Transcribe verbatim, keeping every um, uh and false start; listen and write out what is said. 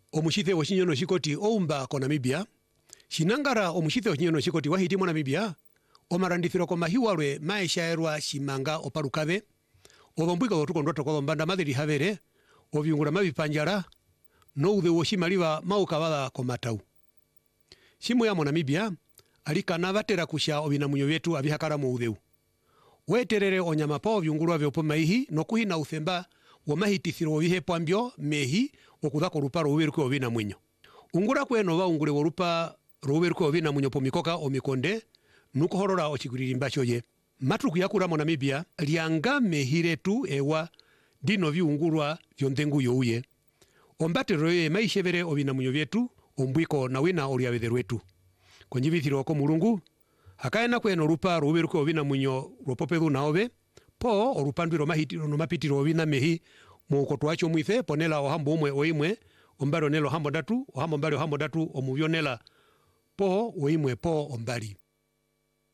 omushithe woshinyono shikoti oumba ko Namibia shinangara omushithe woshinyono shikoti wahiti mo Namibia omarandithiro komahiwalwe maeshaerwa shimanga opalukave ovombwika otukondwa toko mbanda madhiri havere ovyungula mabipanjala no udhe woshimaliwa maukabala komatau shimu ya mo Namibia alikana vatera kusha obinamunyo vyetu abihakala mu udheu weterere onyama pa ovyungulwa vyopo maihi nokuhina uthemba wamahitithiro ovihepo ambyo mehi okuza korupa roweruke obinamunyo ungura kweno vaungule worupa roweruke obinamunyo pomikoka omikonde nukuhorora ochikuririmba choye matruku yakura mo Namibia lianga mehiretu ewa dino viungulwa vyondengu youye ombatero ye maishevere obinamunyo vyetu ombwiko na wina oliavether wetu konjivithiro ko mulungu hakaena kweno rupa roweruke obinamunyo ropopedhu naove po orupandwiro mahitiro no mapitiro obina mehi mukoto wacho mwithe ponela ohambo omwe oimwe ombalo nelo hambo datu ohambo mbali ohambo datu omuvyonela po oimwe po ombali